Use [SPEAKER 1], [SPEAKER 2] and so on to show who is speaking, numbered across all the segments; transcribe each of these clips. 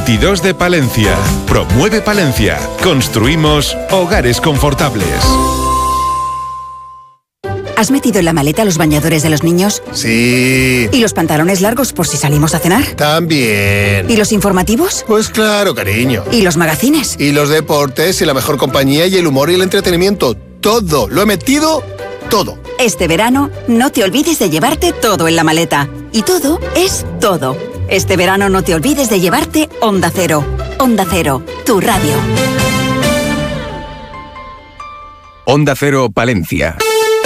[SPEAKER 1] 22 de Palencia. Promueve Palencia. Construimos hogares confortables.
[SPEAKER 2] ¿Has metido en la maleta los bañadores de los niños?
[SPEAKER 3] Sí.
[SPEAKER 2] ¿Y los pantalones largos por si salimos a cenar?
[SPEAKER 3] También.
[SPEAKER 2] ¿Y los informativos?
[SPEAKER 3] Pues claro, cariño.
[SPEAKER 2] ¿Y los magazines?
[SPEAKER 3] Y los deportes, y la mejor compañía, y el humor, y el entretenimiento. Todo. Lo he metido todo.
[SPEAKER 2] Este verano, no te olvides de llevarte todo en la maleta. Y todo es todo. Este verano no te olvides de llevarte Onda Cero. Onda Cero, tu radio.
[SPEAKER 4] Onda Cero Palencia.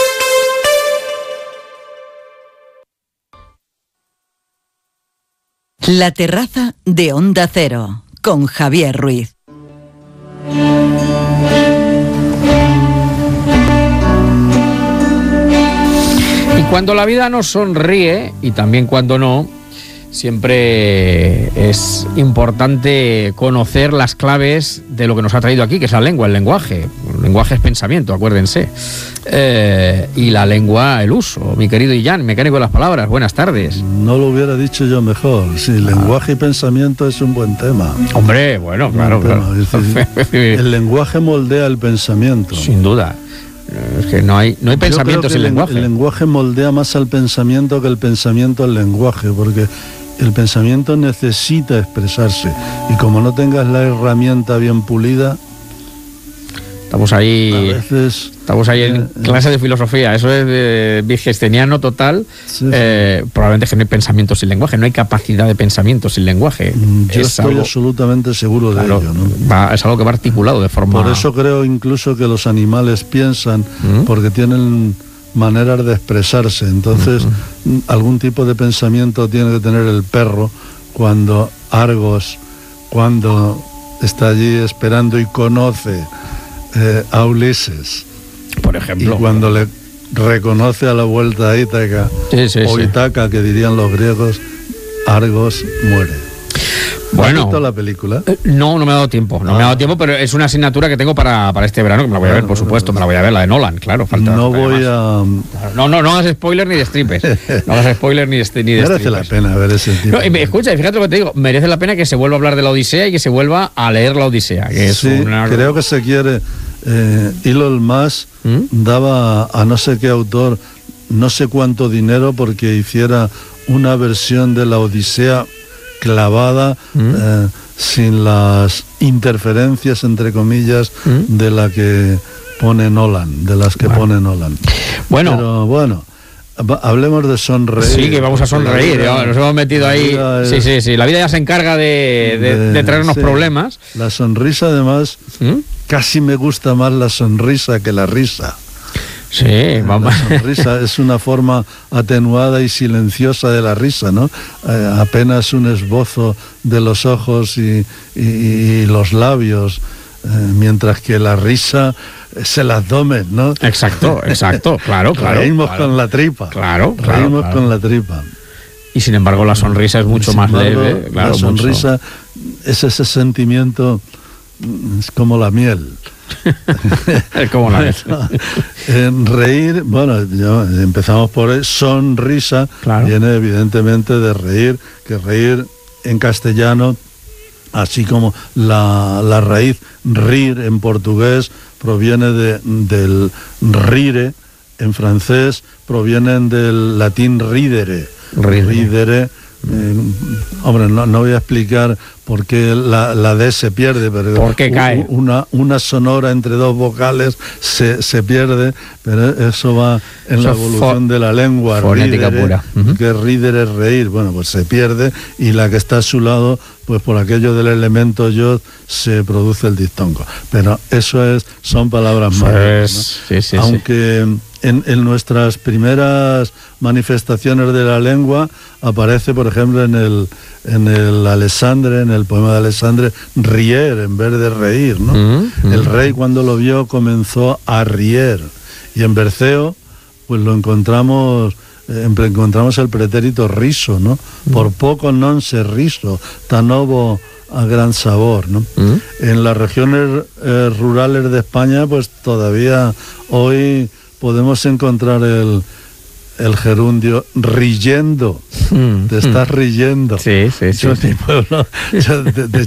[SPEAKER 5] La terraza de Onda Cero, con Javier Ruiz.
[SPEAKER 6] Y cuando la vida nos sonríe, y también cuando no, siempre es importante conocer las claves de lo que nos ha traído aquí, que es la lengua, el lenguaje. El lenguaje es pensamiento, acuérdense. Y la lengua, el uso. Mi querido Illán, mecánico de las palabras, buenas tardes.
[SPEAKER 7] No lo hubiera dicho yo mejor. Sí, lenguaje y pensamiento es un buen tema.
[SPEAKER 6] Hombre, bueno, claro.
[SPEAKER 7] El lenguaje moldea el pensamiento.
[SPEAKER 6] Sin duda. Es que no hay pensamiento sin lenguaje.
[SPEAKER 7] El lenguaje moldea más al pensamiento que el pensamiento al lenguaje, porque el pensamiento necesita expresarse. Y como no tengas la herramienta bien pulida...
[SPEAKER 6] Estamos ahí en clase de filosofía, eso es de wittgensteiniano total. Sí. Probablemente es que no hay pensamiento sin lenguaje, no hay capacidad de pensamiento sin lenguaje.
[SPEAKER 7] Yo estoy absolutamente seguro de ello, ¿no?
[SPEAKER 6] Es algo que va articulado de forma...
[SPEAKER 7] Por eso creo incluso que los animales piensan, porque tienen maneras de expresarse. Entonces, algún tipo de pensamiento tiene que tener el perro cuando Argos, cuando está allí esperando y conoce a Ulises,
[SPEAKER 6] por ejemplo,
[SPEAKER 7] y cuando le reconoce a la vuelta a Ítaca, Ítaca, que dirían los griegos, Argos muere.
[SPEAKER 6] Bueno,
[SPEAKER 7] ¿has visto la película?
[SPEAKER 6] No me ha dado tiempo, pero es una asignatura que tengo para este verano, que me la voy a ver, por supuesto, me la voy a ver, la de Nolan, claro.
[SPEAKER 7] No
[SPEAKER 6] hagas spoiler ni de stripes. No hagas spoiler ni de
[SPEAKER 7] merece la pena ver ese tipo.
[SPEAKER 6] No, escucha, fíjate lo que te digo, merece la pena que se vuelva a hablar de la Odisea y que se vuelva a leer la Odisea. Que es
[SPEAKER 7] creo que se quiere... Elon Musk daba a no sé qué autor no sé cuánto dinero porque hiciera una versión de la Odisea clavada, sin las interferencias, entre comillas, de la que pone Nolan, de las que pone Nolan. Pero bueno, hablemos de sonreír.
[SPEAKER 6] Sí, que vamos a sonreír, nos hemos metido ahí. Sí, la vida ya se encarga de traernos problemas.
[SPEAKER 7] La sonrisa, además, casi me gusta más la sonrisa que la risa.
[SPEAKER 6] Sí, vamos.
[SPEAKER 7] La sonrisa es una forma atenuada y silenciosa de la risa, ¿no? Apenas un esbozo de los ojos y los labios, mientras que la risa es el abdomen, ¿no?
[SPEAKER 6] Exacto, claro.
[SPEAKER 7] Reímos con la tripa. Reímos con la tripa.
[SPEAKER 6] Y sin embargo la sonrisa es mucho más leve.
[SPEAKER 7] La sonrisa es ese sentimiento, es como la miel.
[SPEAKER 6] ¿Cómo la ves?
[SPEAKER 7] Reír, bueno, empezamos por sonrisa, viene evidentemente de reír, que reír en castellano, así como la raíz rir en portugués proviene del rire, en francés provienen del latín ridere. Hombre, no voy a explicar por qué la D se pierde, pero
[SPEAKER 6] ¿por qué cae?
[SPEAKER 7] Una sonora entre dos vocales se pierde, pero eso va en la evolución de la lengua.
[SPEAKER 6] Fonética pura.
[SPEAKER 7] Que ríder es reír, bueno, pues se pierde, y la que está a su lado, pues por aquello del elemento yod se produce el diftongo. Pero eso son palabras mágicas, ¿no?
[SPEAKER 6] Sí.
[SPEAKER 7] Aunque en nuestras primeras manifestaciones de la lengua aparece, por ejemplo, en el Alexandre, en el poema de Alexandre, rier en vez de reír, ¿no? El rey, cuando lo vio, comenzó a rier, y en Berceo pues encontramos el pretérito riso, ¿no? Por poco non se riso, tan ovo a gran sabor, ¿no? En las regiones rurales de España, pues todavía hoy podemos encontrar el gerundio riyendo. Te estás riyendo.
[SPEAKER 6] Sí.
[SPEAKER 7] Yo en mi pueblo, de